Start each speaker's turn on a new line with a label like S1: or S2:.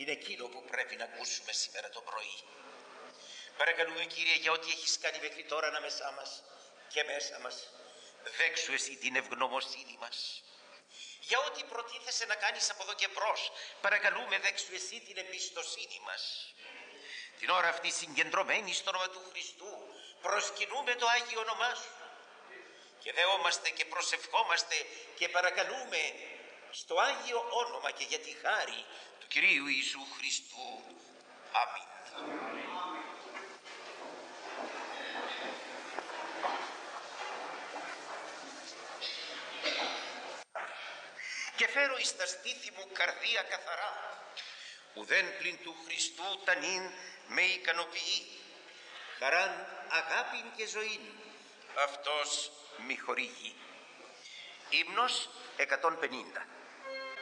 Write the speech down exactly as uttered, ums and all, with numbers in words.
S1: είναι εκείνο που πρέπει να ακούσουμε σήμερα το πρωί. Παρακαλούμε, Κύριε, για ό,τι έχεις κάνει μέχρι τώρα ανάμεσά μας και μέσα μας, δέξου εσύ την ευγνωμοσύνη μας. Για ό,τι προτίθεσαι να κάνεις από εδώ και μπρος, παρακαλούμε, δέξου εσύ την εμπιστοσύνη μας. Την ώρα αυτή συγκεντρωμένοι στο όνομα του Χριστού προσκυνούμε το Άγιο όνομά σου και δεόμαστε και προσευχόμαστε και παρακαλούμε στο Άγιο όνομα και για τη χάρη του Κυρίου Ιησού Χριστού. Αμήν. Και φέρω εις τα στήθη μου καρδία καθαρά, ουδέν πλην του Χριστού τα νυν με ικανοποιεί. Χαράν, αγάπην και ζωήν αυτός μη χορηγεί. Ύμνος εκατόν πενήντα.